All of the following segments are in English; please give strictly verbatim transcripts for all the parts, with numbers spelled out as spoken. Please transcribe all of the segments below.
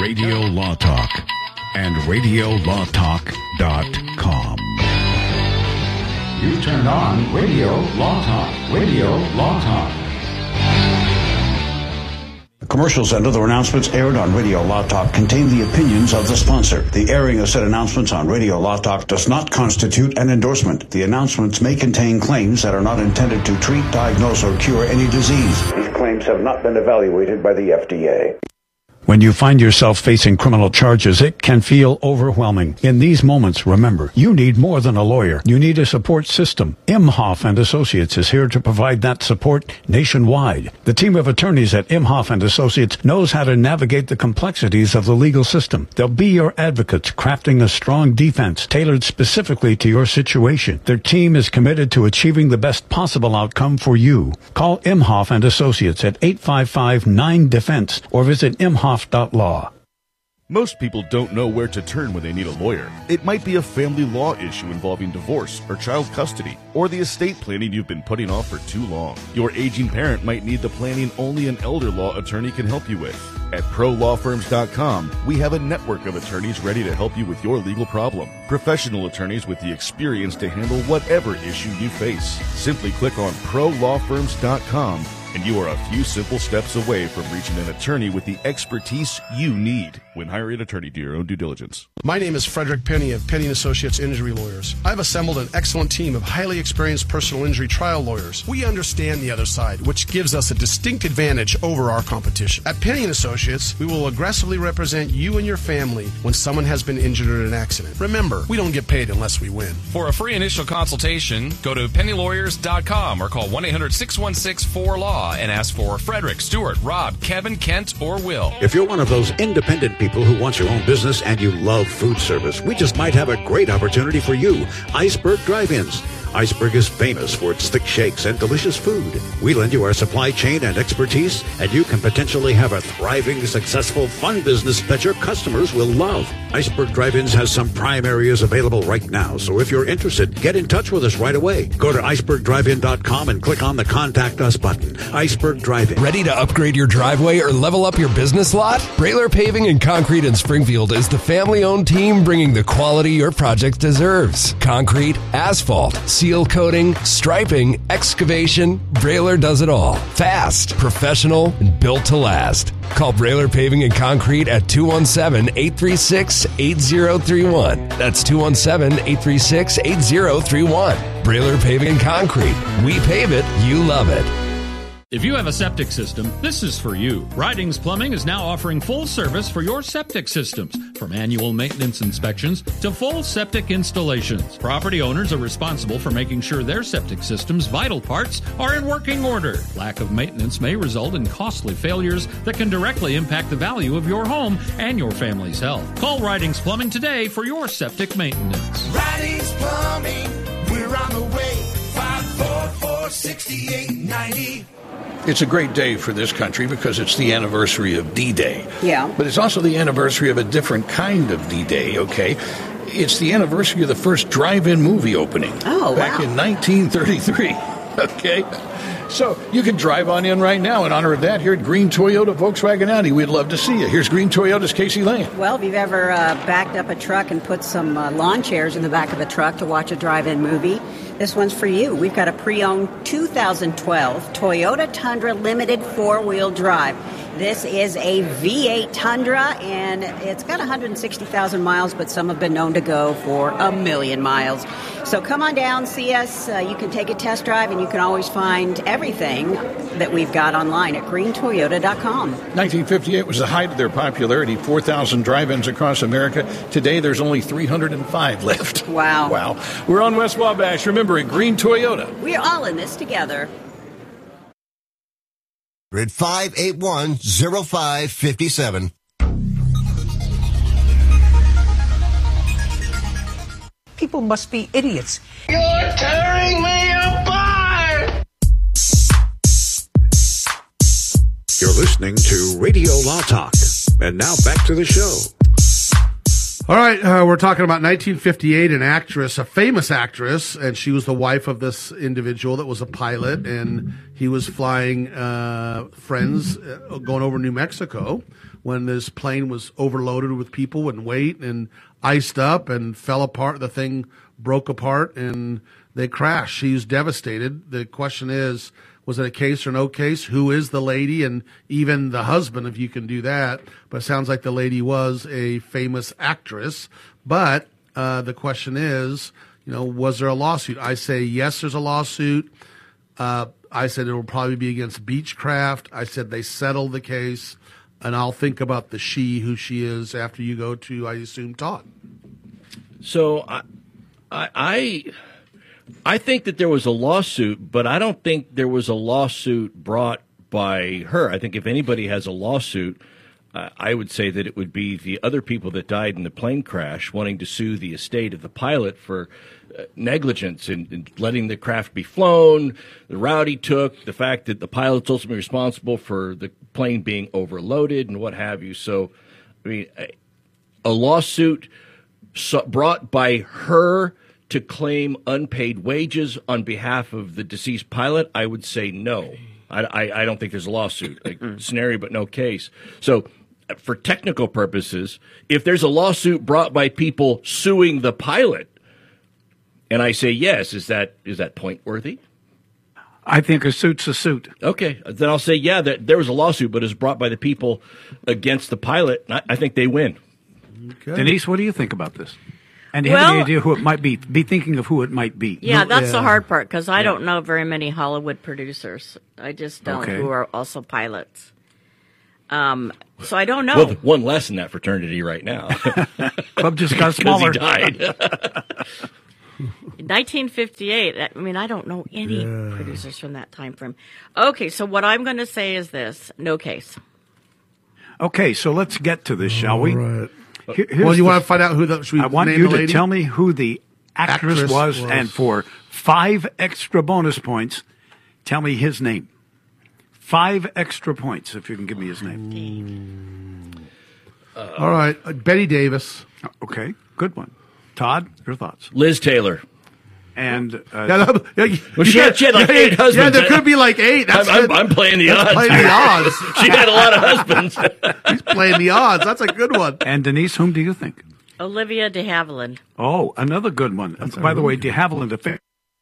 Radio Law Talk and radio law talk dot com. You turned on Radio Law Talk. Radio Law Talk. The commercials and other announcements aired on Radio Law Talk contain the opinions of the sponsor. The airing of said announcements on Radio Law Talk does not constitute an endorsement. The announcements may contain claims that are not intended to treat, diagnose, or cure any disease. These claims have not been evaluated by the F D A. When you find yourself facing criminal charges, it can feel overwhelming. In these moments, remember, you need more than a lawyer. You need a support system. Imhoff and Associates is here to provide that support nationwide. The team of attorneys at Imhoff and Associates knows how to navigate the complexities of the legal system. They'll be your advocates, crafting a strong defense tailored specifically to your situation. Their team is committed to achieving the best possible outcome for you. Call Imhoff and Associates at eight five five nine defense or visit imhoff dot law. Most people don't know where to turn when they need a lawyer. It might be a family law issue involving divorce or child custody, or the estate planning you've been putting off for too long. Your aging parent might need the planning only an elder law attorney can help you with. At pro law firms dot com, we have a network of attorneys ready to help you with your legal problem. Professional attorneys with the experience to handle whatever issue you face. Simply click on pro law firms dot com and you are a few simple steps away from reaching an attorney with the expertise you need. When hiring an attorney, do your own due diligence. My name is Frederick Penny of Penny and Associates Injury Lawyers. I've assembled an excellent team of highly experienced personal injury trial lawyers. We understand the other side, which gives us a distinct advantage over our competition. At Penny and Associates, we will aggressively represent you and your family when someone has been injured in an accident. Remember, we don't get paid unless we win. For a free initial consultation, go to penny lawyers dot com or call one eight hundred six one six four law and ask for Frederick, Stuart, Rob, Kevin, Kent, or Will. If you're one of those independent people who wants your own business and you love food service, we just might have a great opportunity for you. Iceberg Drive-Ins. Iceberg is famous for its thick shakes and delicious food. We lend you our supply chain and expertise, and you can potentially have a thriving, successful, fun business that your customers will love. Iceberg Drive-Ins has some prime areas available right now, so if you're interested, get in touch with us right away. Go to iceberg drive in dot com and click on the Contact Us button. Iceberg Drive-In. Ready to upgrade your driveway or level up your business lot? Brailer Paving and Concrete in Springfield is the family-owned team bringing the quality your project deserves. Concrete, asphalt, seal coating, striping, excavation, Brailer does it all. Fast, professional, and built to last. Call Brailer Paving and Concrete at two one seven, eight three six, eight zero three one. That's two one seven, eight three six, eight zero three one. Brailer Paving and Concrete. We pave it, you love it. If you have a septic system, this is for you. Ridings Plumbing is now offering full service for your septic systems, from annual maintenance inspections to full septic installations. Property owners are responsible for making sure their septic system's vital parts are in working order. Lack of maintenance may result in costly failures that can directly impact the value of your home and your family's health. Call Ridings Plumbing today for your septic maintenance. Ridings Plumbing, we're on the way. five four four, six eight nine zero. It's a great day for this country because it's the anniversary of D-Day. Yeah. But it's also the anniversary of a different kind of D-Day, okay? It's the anniversary of the first drive-in movie opening. Oh, Back wow. in nineteen thirty-three, okay? So you can drive on in right now in honor of that here at Green Toyota Volkswagen Audi. We'd love to see you. Here's Green Toyota's Casey Lane. Well, if you've ever uh, backed up a truck and put some uh, lawn chairs in the back of a truck to watch a drive-in movie, this one's for you. We've got a pre-owned two thousand twelve Toyota Tundra Limited four-wheel drive. This is a V eight Tundra, and it's got one hundred sixty thousand miles, but some have been known to go for a million miles. So come on down, see us. Uh, you can take a test drive, and you can always find everything that we've got online at green toyota dot com. nineteen fifty-eight was the height of their popularity, four thousand drive-ins across America. Today, there's only three hundred five left. Wow. Wow. We're on West Wabash. Remember, at Green Toyota. We're all in this together. Grid five eight one, zero five five seven. People must be idiots. You're tearing me apart! You're listening to Radio Law Talk. And now back to the show. All right, uh, we're talking about nineteen fifty-eight, an actress, a famous actress, and she was the wife of this individual that was a pilot, and he was flying uh, friends uh, going over New Mexico when this plane was overloaded with people and weight and iced up and fell apart. The thing broke apart and they crashed. She's devastated. The question is, was it a case or no case? Who is the lady? And even the husband, if you can do that. But it sounds like the lady was a famous actress. But uh, the question is, you know, was there a lawsuit? I say yes, there's a lawsuit. Uh, I said it will probably be against Beechcraft. I said they settled the case. And I'll think about the she, who she is, after you go to, I assume, Todd. So I, I, I think that there was a lawsuit, but I don't think there was a lawsuit brought by her. I think if anybody has a lawsuit, uh, I would say that it would be the other people that died in the plane crash wanting to sue the estate of the pilot for uh, negligence in, in letting the craft be flown, the route he took, the fact that the pilot's ultimately responsible for the plane being overloaded and what have you. So, I mean, a, a lawsuit so brought by her to claim unpaid wages on behalf of the deceased pilot, I would say no. I, I, I don't think there's a lawsuit. Like, scenario, but no case. So for technical purposes, if there's a lawsuit brought by people suing the pilot, and I say yes, is that is that point worthy? I think a suit's a suit. Okay, then I'll say, yeah, that there was a lawsuit, but it's brought by the people against the pilot. I, I think they win. Okay. Denise, what do you think about this? And do you Well- have any idea who it might be? Be thinking of who it might be. Yeah, that's the hard part because I Yeah. don't know very many Hollywood producers. I just don't Okay. who are also pilots. Um, so I don't know. Well, one less in that fraternity right now. Club just got Because smaller. he died. nineteen fifty-eight. I mean, I don't know any producers from that time frame. Okay, so what I'm going to say is this: no case. Okay, so let's get to this, shall we? Right. Here- here's Well, you the- want to find out who the? Should we I want name you the to lady? tell me who the actress, Actress was, was. and for five extra bonus points, tell me his name. Five extra points, if you can give me his name. All right, uh, Betty Davis. Okay, good one. Todd, your thoughts? Liz Taylor. And uh, Yeah, no, yeah, Well, she had, she had like yeah, eight husbands. Yeah, there could be like eight. That's I'm, I'm, good. I'm playing the That's odds. playing the odds. She had a lot of husbands. He's playing the odds. That's a good one. And Denise, whom do you think? Olivia de Havilland. Oh, another good one. By the way, de Havilland, the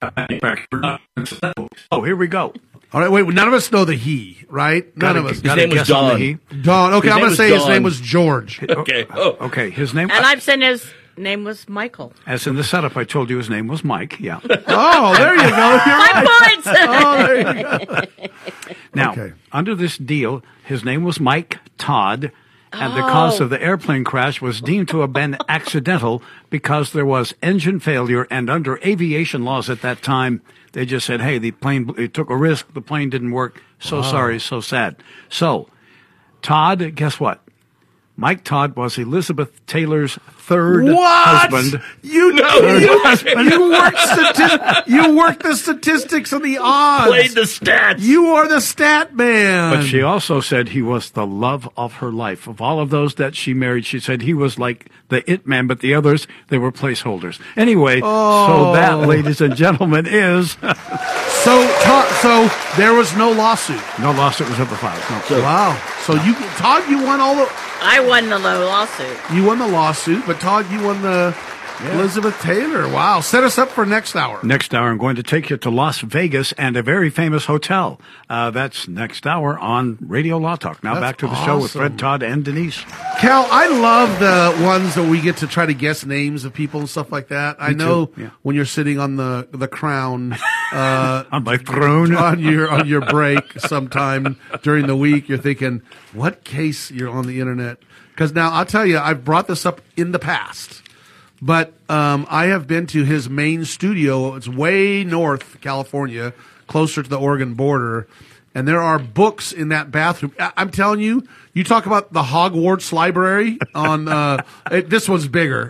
Oh, here we go. All right, wait. None of us know the he, right? None Gotta- of us. gotta His name was guess on the Don. he. Don. Okay, His I'm name going to was say his Don. name was George. Okay. Oh. Okay, his name. And I'm saying his name was Michael. As in the setup, I told you his name was Mike. Yeah. Oh, there you go. You're right. Points. Oh, there you go. Now, Okay. under this deal, his name was Mike Todd, and the cause Oh. of the airplane crash was deemed to have been accidental because there was engine failure, and under aviation laws at that time, they just said, hey, the plane it took a risk, the plane didn't work, so Wow. sorry, so sad. So, Todd, guess what? Mike Todd was Elizabeth Taylor's third What? husband. You know, Third you, husband. you work stati- you work the statistics and the odds. Played the stats. You are the stat man. But she also said he was the love of her life. Of all of those that she married, she said he was like the it man, but the others, they were placeholders. Anyway, Oh. so that, ladies and gentlemen, is So, Todd, so there was no lawsuit. no lawsuit was ever filed. No. Wow. So you, Todd, you won all the. I won the low lawsuit. You won the lawsuit, but Todd, you won the Elizabeth Taylor. Wow. Set us up for next hour. Next hour, I'm going to take you to Las Vegas and a very famous hotel. Uh, that's next hour on Radio Law Talk. Now That's back to the show with awesome. Fred, Todd, and Denise. Cal, I love the ones that we get to try to guess names of people and stuff like that. I Me know too, yeah. when you're sitting on the the crown uh, On my throne. on your on your break sometime during the week, you're thinking, what case you're on the internet? Because now I'll tell you, I've brought this up in the past, but um, I have been to his main studio. It's way north California, closer to the Oregon border. And there are books in that bathroom. I- I'm telling you, you talk about the Hogwarts library on, uh, it, this one's bigger.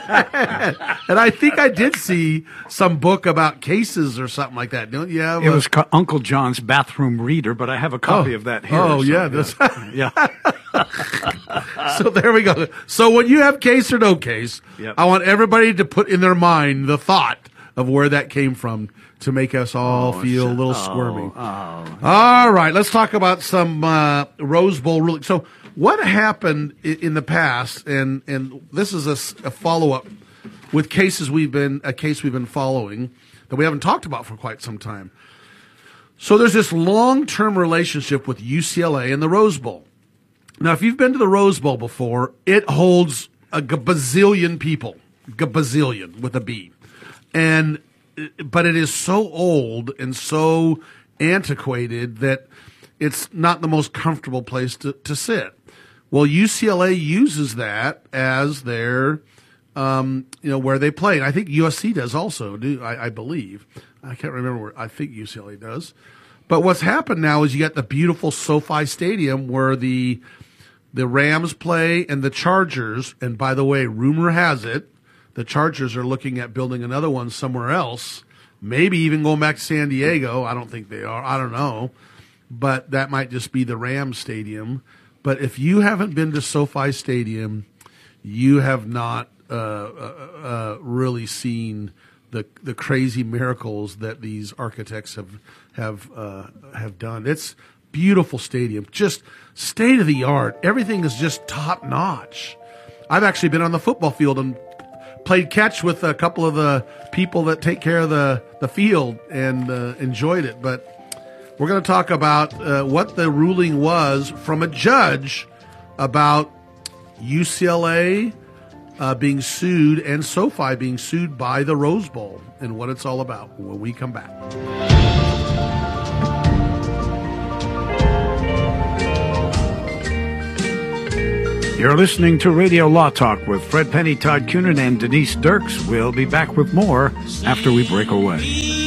And I think I did see some book about cases or something like that. Don't you have It a- was co- Uncle John's bathroom reader, but I have a copy Oh. of that here. Oh, so, yeah, this- yeah. So there we go. So when you have case or no case, Yep. I want everybody to put in their mind the thought of where that came from to make us all feel a little squirmy. Oh, All right, let's talk about some uh, Rose Bowl ruling. So what happened i- in the past, and, and this is a, s- a follow-up with cases we've been, a case we've been following that we haven't talked about for quite some time. So there's this long-term relationship with U C L A and the Rose Bowl. Now, if you've been to the Rose Bowl before, it holds a gazillion people, gazillion with a B. And, but it is so old and so antiquated that it's not the most comfortable place to, to sit. Well, U C L A uses that as their, um, you know, where they play. And I think U S C does also, do I, I believe. I can't remember where, I think U C L A does. But what's happened now is you got the beautiful SoFi Stadium where the the Rams play and the Chargers. And by the way, rumor has it, the Chargers are looking at building another one somewhere else, maybe even going back to San Diego. I don't think they are. I don't know. But that might just be the Rams Stadium. But if you haven't been to SoFi Stadium, you have not uh, uh, uh, really seen the the crazy miracles that these architects have have uh, have done. It's beautiful stadium, just state of the art. Everything is just top notch. I've actually been on the football field and played catch with a couple of the people that take care of the the field and uh, enjoyed it. But we're going to talk about uh, what the ruling was from a judge about U C L A uh, being sued and SoFi being sued by the Rose Bowl and what it's all about when we come back. You're listening to Radio Law Talk with Fred Penny, Todd Coonan, and Denise Dirks. We'll be back with more after we break away.